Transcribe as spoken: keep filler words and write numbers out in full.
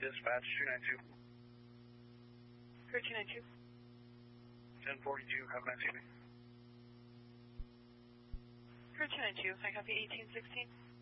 Dispatch two nine two. Clear two nine two. ten forty-two, have a nice evening. Clear two nine two, I copy eighteen sixteen.